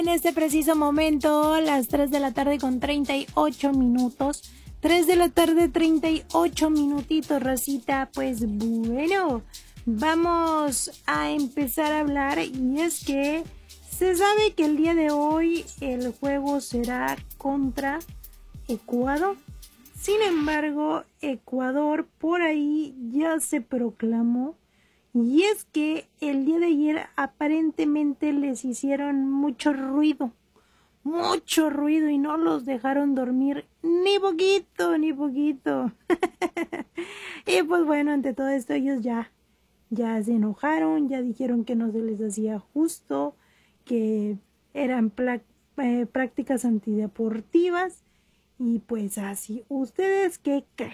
En este preciso momento, las 3 de la tarde con 38 minutos. 3 de la tarde, 38 minutitos, racita. Pues bueno, vamos a empezar a hablar. Y es que se sabe que el día de hoy el juego será contra Ecuador. Sin embargo, Ecuador por ahí ya se proclamó. Y es que el día de ayer aparentemente les hicieron mucho ruido y no los dejaron dormir ni poquito. Y pues bueno, ante todo esto ellos ya se enojaron, ya dijeron que no se les hacía justo, que eran prácticas antideportivas y pues así. ¿Ustedes qué creen?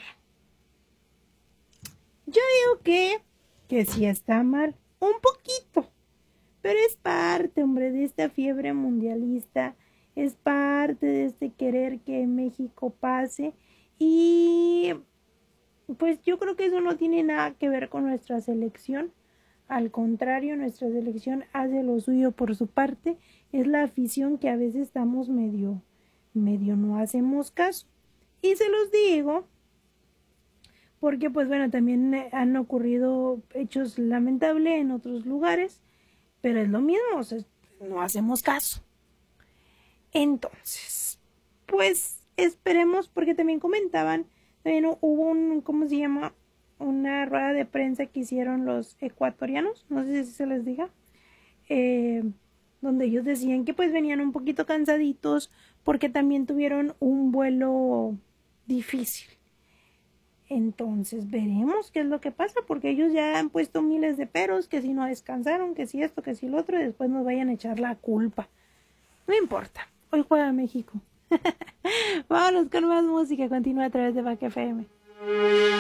Yo digo que sí está mal, un poquito, pero es parte, hombre, de esta fiebre mundialista, es parte de este querer que México pase y pues yo creo que eso no tiene nada que ver con nuestra selección, al contrario, nuestra selección hace lo suyo por su parte, es la afición que a veces estamos medio no hacemos caso y se los digo porque pues bueno, también han ocurrido hechos lamentables en otros lugares, pero es lo mismo, o sea, no hacemos caso. Entonces, pues esperemos, porque también comentaban, también hubo ¿cómo se llama? Una rueda de prensa que hicieron los ecuatorianos, no sé si se les diga, donde ellos decían que pues venían un poquito cansaditos porque también tuvieron un vuelo difícil. Entonces veremos qué es lo que pasa, porque ellos ya han puesto miles de peros, que si no descansaron, que si esto, que si lo otro, y después nos vayan a echar la culpa. No importa, hoy juega México. Vámonos con más música, continúa a través de Back FM.